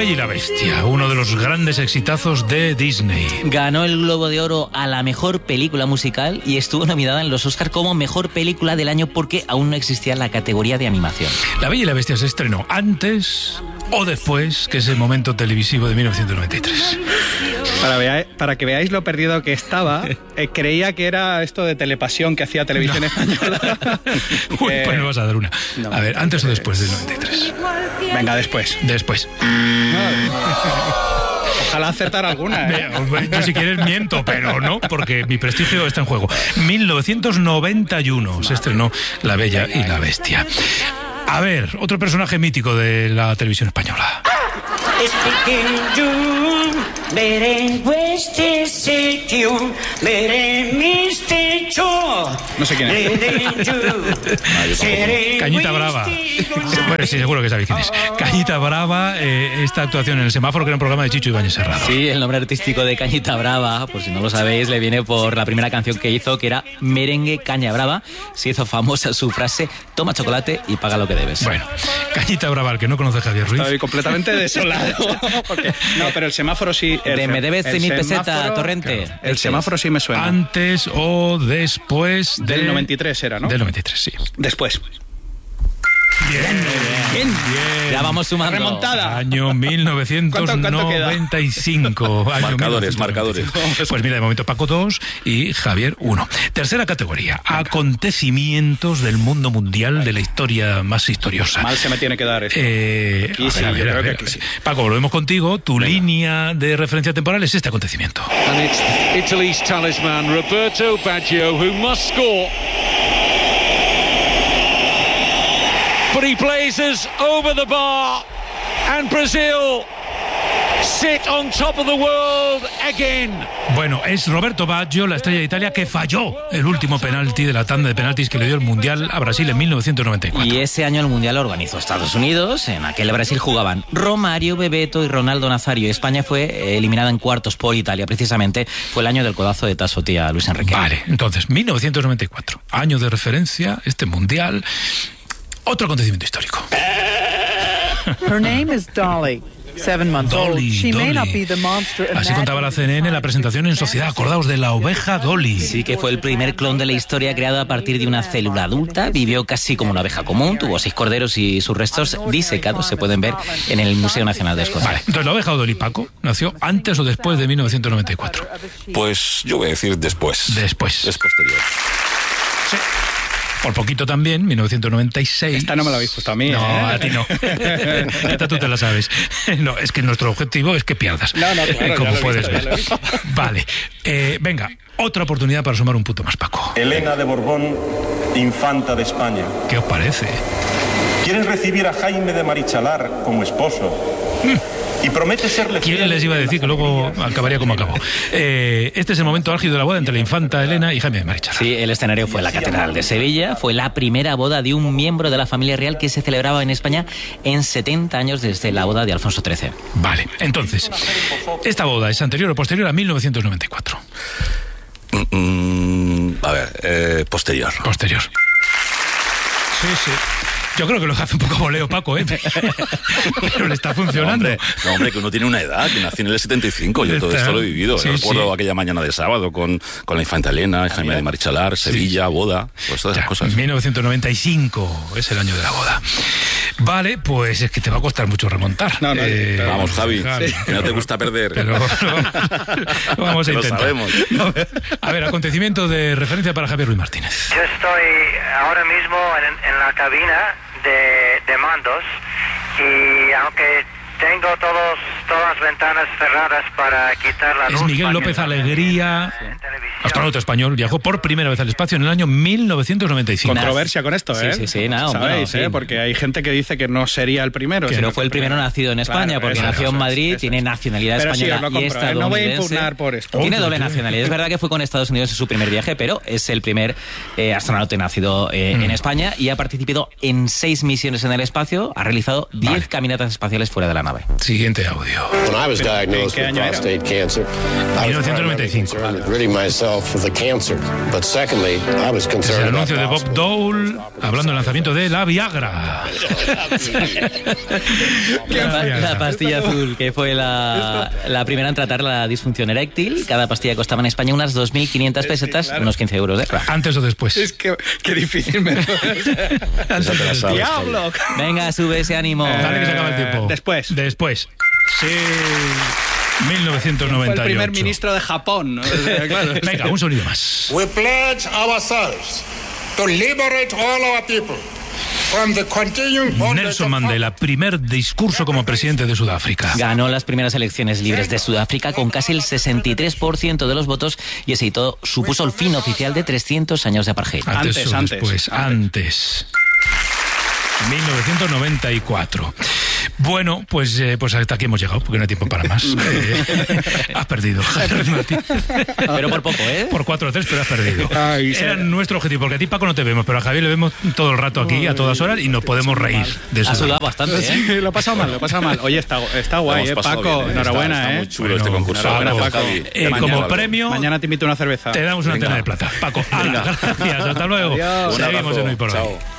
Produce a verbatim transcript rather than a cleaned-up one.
Bella y la Bestia, uno de los grandes exitazos de Disney. Ganó el Globo de Oro a la mejor película musical y estuvo nominada en los Oscar como mejor película del año porque aún no existía la categoría de animación. La Bella y la Bestia se estrenó antes o después que ese momento televisivo de mil novecientos noventa y tres. Para, vea, para que veáis lo perdido que estaba, eh, creía que era esto de Telepasión que hacía Televisión no. Española. Uy, eh, pues no vas a dar una. no, a ver, ¿antes o después del noventa y tres? Venga, después. Después. Ojalá acertar alguna, ¿eh? Yo si quieres miento, pero no, porque mi prestigio está en juego. mil novecientos noventa y uno se estrenó La Bella y la Bestia. A ver, otro personaje mítico de la televisión española. No sé quién es. Cañita Brava. Bueno, sí, seguro que sabéis quién es. Cañita Brava, eh, esta actuación en El Semáforo, que era un programa de Chicho Ibáñez Serrano. Sí, el nombre artístico de Cañita Brava, por si no lo sabéis, le viene por la primera canción que hizo, que era Merengue Caña Brava. Se hizo famosa su frase: toma chocolate y paga lo que debes. Bueno, Cañita Brava, el que no conoce a Javier Ruiz. Estoy completamente desolado. Porque, no, pero el semáforo sí. El, de me debes el mil peseta, semáforo, Torrente. Claro, el semáforo sí me suena. Antes o después de... Del noventa y tres era, ¿no? Del noventa y tres, sí. Después. Bien, bien, bien. Ya vamos sumando. Remontada. Año mil novecientos noventa y cinco. Año marcadores, marcadores. Pues mira, de momento Paco dos y Javier uno. Tercera categoría. Acontecimientos del mundo mundial, de la historia más historiosa. Mal se me tiene que dar esto. Eh, aquí a sí, ver, a ver, yo a creo ver, que aquí sí. Paco, volvemos contigo. Tu Venga. línea de referencia temporal es este acontecimiento. And it's Italy's talisman, Roberto Baggio, who must score. But he blazes over the bar, and Brazil sit on top of the world again. Bueno, es Roberto Baggio, la estrella de Italia, que falló el último penalti de la tanda de penaltis que le dio el Mundial a Brasil en mil novecientos noventa y cuatro. Y ese año el Mundial lo organizó Estados Unidos. En aquel Brasil jugaban Romario, Bebeto y Ronaldo Nazario. España fue eliminada en cuartos por Italia. Precisamente fue el año del codazo de Tasso Tía Luis Enrique. Vale, entonces, mil novecientos noventa y cuatro, año de referencia, este Mundial. Otro acontecimiento histórico. Her name is Dolly. Seven months Dolly, old. She may Dolly. not be the monster Así contaba la C N N en la presentación en Sociedad. Acordaos de la oveja Dolly. Sí, que fue el primer clon de la historia creado a partir de una célula adulta. Vivió casi como una abeja común, tuvo seis corderos y sus restos disecados se pueden ver en el Museo Nacional de Escocia. Vale, entonces la oveja Dolly, Paco, nació antes o después de mil novecientos noventa y cuatro. Pues yo voy a decir después. Después. Es posterior. Sí. Por poquito también, mil novecientos noventa y seis. Esta no me la habéis puesto a mí, No, ¿eh? a ti no. Esta tú te la sabes. No, es que nuestro objetivo es que pierdas. No, no, claro, como ya lo he puedes visto, ya ver. lo he visto. Vale. Eh, venga, otra oportunidad para sumar un punto más, Paco. Elena de Borbón, infanta de España. ¿Qué os parece? ¿Quieren recibir a Jaime de Marichalar como esposo? Mm. Y promete serle fiel. ¿Quién les iba a decir que luego acabaría como acabó? Eh, este es el momento álgido de la boda entre la infanta Elena y Jaime de Marichalar. Sí, el escenario fue la Catedral de Sevilla. Fue la primera boda de un miembro de la familia real que se celebraba en España en setenta años desde la boda de Alfonso trece. Vale, entonces, ¿esta boda es anterior o posterior a mil novecientos noventa y cuatro? Mm, a ver, eh, posterior. Posterior. Sí, sí. Yo creo que lo hace un poco voleo, Paco, ¿eh? Pero le está funcionando. No, hombre, no, hombre, que uno tiene una edad, que nació en el setenta y cinco, yo todo Está. esto lo he vivido. Sí, Yo recuerdo sí. aquella mañana de sábado con, con la infanta Elena, Jaime de Marichalar, Sevilla, boda, pues todas esas Ya, cosas. mil novecientos noventa y cinco es el año de la boda. Vale, pues es que te va a costar mucho remontar. No, no, Eh, pero Vamos, Javi, Sí. que no te gusta perder. Pero lo, lo vamos a Lo intentar. sabemos. A ver, acontecimiento de referencia para Javier Ruiz Martínez. Yo estoy ahora mismo en, en la cabina de, de mandos y aunque tengo todos, todas las ventanas cerradas para quitar la luz... Es Miguel para López que no Alegría, en televisión. astronauta español, viajó por primera vez al espacio en el año mil novecientos noventa y cinco. Controversia con esto, ¿eh? Sí, sí, sí, nada, ¿Sabéis, bueno, eh? sí. Porque hay gente que dice que no sería el primero. Que sino Pero fue el primero nacido en España, Claro, porque eso, nació en eso es, Madrid, eso es. tiene nacionalidad Pero sí, española os lo y compro, ¿eh? estadounidense. No voy a impugnar por esto. Tiene Oh, doble tío. nacionalidad. Es verdad que fue con Estados Unidos en su primer viaje, pero es el primer eh, astronauta nacido eh, Mm. en España y ha participado en seis misiones en el espacio, ha realizado diez Vale. caminatas espaciales fuera de la nave. Siguiente audio. suicidio. When I was diagnosed ¿En qué with año era? prostate cancer, I mil was novecientos noventa y cinco. primarily concerned with ridding myself of the cancer. But secondly, I was Es el concerned about anuncio de Bob possible- Dole hablando del lanzamiento de la Viagra. La, la pastilla azul, que fue la, la primera en tratar la disfunción eréctil. Cada pastilla costaba en España unas dos mil quinientas pesetas, claro. unos quince euros. ¿eh? Antes o después. Es que qué difícil me Antes o después. ¡Diablo! Venga, sube ese ánimo. Dale que se acaba el tiempo. Después. Después. Sí. mil novecientos noventa y ocho. Fue el primer ministro de Japón, ¿no? O sea, claro. Venga, un sonido más. We pledge ourselves to liberate all our people from the continuing bondage Nelson of Mandela, primer discurso como presidente de Sudáfrica. Ganó las primeras elecciones libres de Sudáfrica con casi el sesenta y tres por ciento de los votos y ese hito supuso el fin oficial de trescientos años de apartheid. Antes, Antes, o antes, después, antes. mil novecientos noventa y cuatro. Bueno, pues, eh, pues hasta aquí hemos llegado, porque no hay tiempo para más. Eh, has perdido. Pero por poco, ¿eh? Por cuatro a tres, pero has perdido. Ay, Era sí. nuestro objetivo, porque a ti, Paco, no te vemos, pero a Javier le vemos todo el rato aquí, a todas horas, y nos podemos reír de Ha eso. sudado bastante, ¿eh? Sí, lo he pasado mal, lo he pasado mal. Oye, está, está guay, Hemos ¿eh, pasado Paco? bien, ¿eh? Enhorabuena, está, está ¿eh? muy chulo este concurso. enhorabuena, Gracias, Paco. Javi. Eh, Mañana- como premio, Mañana te invito a una cerveza. te damos una Venga. antena de plata. Paco, ala, gracias, hasta luego. Adiós. Un Seguimos abrazo. en Hoy por Hoy. Chao.